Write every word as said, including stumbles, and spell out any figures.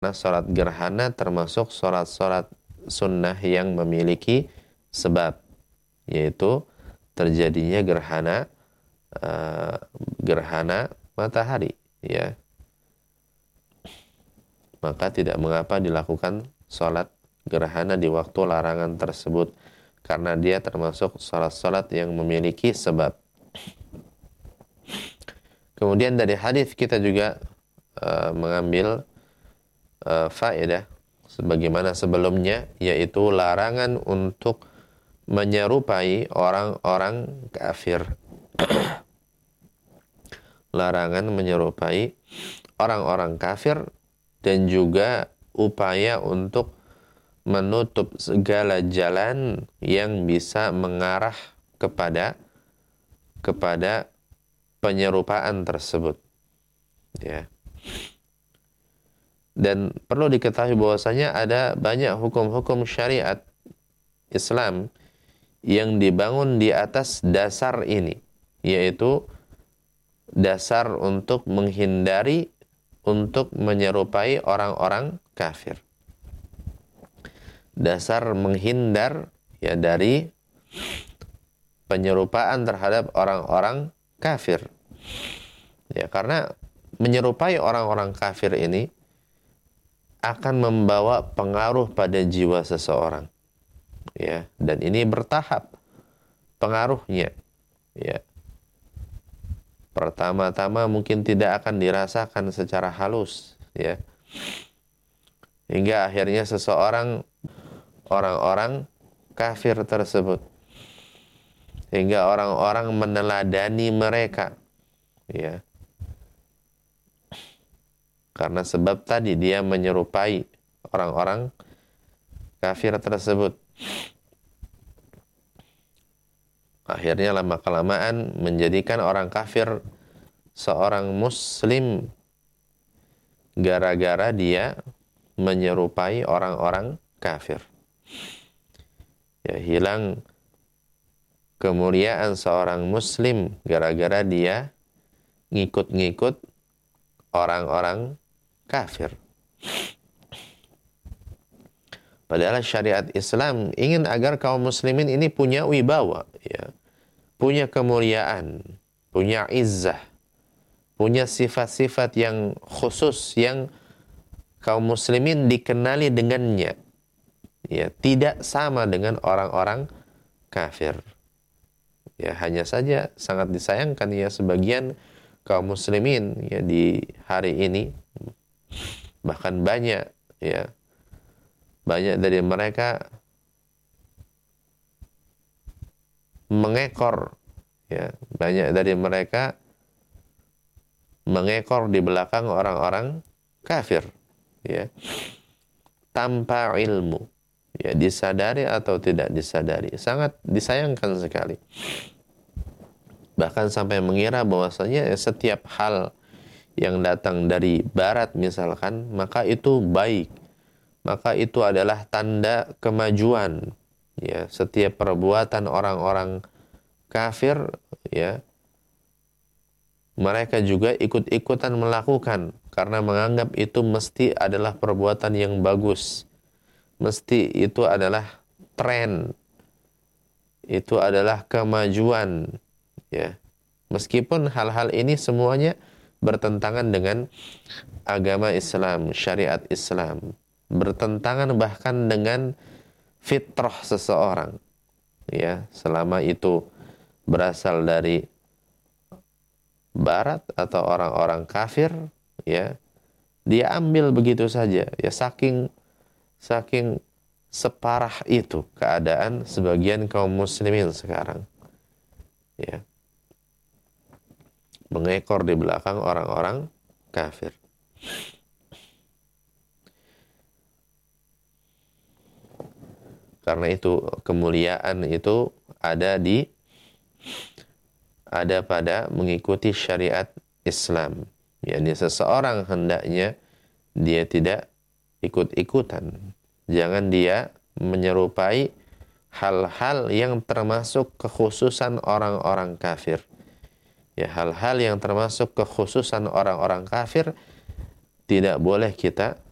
Nah, sholat gerhana termasuk sholat-sholat sunnah yang memiliki sebab, yaitu terjadinya gerhana uh, gerhana matahari, ya. Maka tidak mengapa dilakukan sholat gerhana di waktu larangan tersebut, karena dia termasuk sholat-sholat yang memiliki sebab. Kemudian dari hadis kita juga uh, mengambil uh, faedah sebagaimana sebelumnya, yaitu larangan untuk menyerupai orang-orang kafir. Larangan menyerupai orang-orang kafir, dan juga upaya untuk menutup segala jalan yang bisa mengarah kepada kepada penyerupaan tersebut, ya. Dan perlu diketahui bahwasanya ada banyak hukum-hukum syariat Islam yang dibangun di atas dasar ini, yaitu dasar untuk menghindari untuk menyerupai orang-orang kafir. Dasar menghindar ya dari penyerupaan terhadap orang-orang kafir. Ya, karena menyerupai orang-orang kafir ini akan membawa pengaruh pada jiwa seseorang. Ya, dan ini bertahap pengaruhnya. Ya. Pertama-tama mungkin tidak akan dirasakan secara halus, ya. Hingga akhirnya seseorang, orang-orang kafir tersebut, hingga orang-orang meneladani mereka, ya. Karena sebab tadi dia menyerupai orang-orang kafir tersebut. Akhirnya lama-kelamaan menjadikan orang kafir seorang muslim gara-gara dia menyerupai orang-orang kafir. Ya, hilang kemuliaan seorang muslim gara-gara dia ngikut-ngikut orang-orang kafir. Padahal syariat Islam ingin agar kaum muslimin ini punya wibawa, ya, punya kemuliaan, punya izzah, punya sifat-sifat yang khusus yang kaum muslimin dikenali dengannya, ya, tidak sama dengan orang-orang kafir. Ya, hanya saja sangat disayangkan ya sebagian kaum muslimin ya di hari ini, bahkan banyak ya banyak dari mereka mengekor, ya, banyak dari mereka mengekor di belakang orang-orang kafir, ya, tanpa ilmu, ya, disadari atau tidak disadari, sangat disayangkan sekali. Bahkan sampai mengira bahwasanya ya, setiap hal yang datang dari barat misalkan, maka itu baik, maka itu adalah tanda kemajuan. Ya, setiap perbuatan orang-orang kafir, ya, mereka juga ikut-ikutan melakukan karena menganggap itu mesti adalah perbuatan yang bagus, mesti itu adalah tren, itu adalah kemajuan, ya. Meskipun hal-hal ini semuanya bertentangan dengan agama Islam, syariat Islam, bertentangan bahkan dengan fitrah seseorang, ya, selama itu berasal dari barat atau orang-orang kafir, ya, dia ambil begitu saja, ya, saking saking separah itu keadaan sebagian kaum muslimin sekarang, ya, mengekor di belakang orang-orang kafir. Karena itu kemuliaan itu ada di ada pada mengikuti syariat Islam. Yani seseorang hendaknya dia tidak ikut-ikutan. Jangan dia menyerupai hal-hal yang termasuk kekhususan orang-orang kafir. Ya, hal-hal yang termasuk kekhususan orang-orang kafir tidak boleh kita